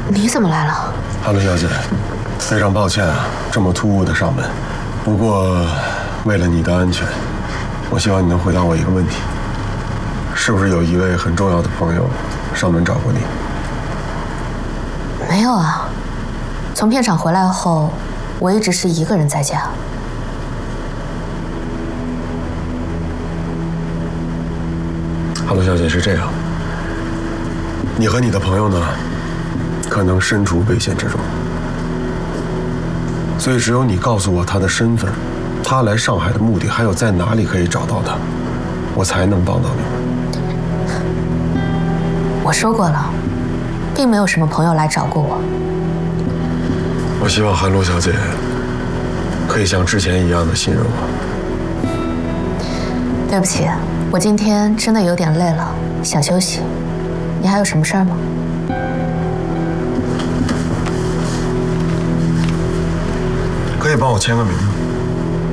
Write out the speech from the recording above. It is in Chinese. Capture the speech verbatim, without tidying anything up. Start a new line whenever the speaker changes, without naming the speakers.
你怎么来了？
哈喽，小姐，非常抱歉啊，这么突兀的上门。不过，为了你的安全，我希望你能回答我一个问题：是不是有一位很重要的朋友上门找过你？
没有啊，从片场回来后，我一直是一个人在家。
哈喽，小姐，是这样，你和你的朋友呢，可能身处危险之中，所以只有你告诉我他的身份，他来上海的目的，还有在哪里可以找到他，我才能帮到你。
我说过了，并没有什么朋友来找过我。
我希望韩露小姐可以像之前一样的信任我。
对不起，我今天真的有点累了，想休息。你还有什么事儿吗？
可以帮我签个名吗？